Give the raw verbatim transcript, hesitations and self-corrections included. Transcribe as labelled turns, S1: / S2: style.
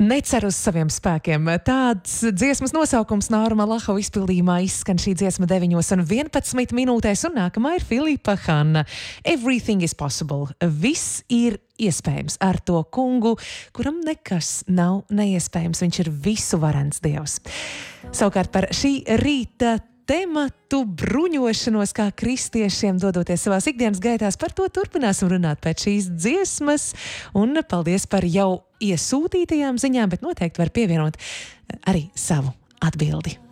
S1: Necer uz saviem spēkiem. Tāds dziesmas nosaukums Nārma Lahova izpildījumā izskan šī dziesma deviņos un vienpadsmit minūtēs, un nākamā ir Filipa Hanna. Everything is possible. Viss ir iespējams ar to kungu, kuram nekas nav neiespējams. Viņš ir visu varens Dievs. Savukārt par šī rīta tematu bruņošanos kā kristiešiem dodoties savās ikdienas gaitās, par to turpināsim runāt pēc šīs dziesmas, un paldies par jau iesūtītajām ziņām, bet noteikti var pievienot arī savu atbildi.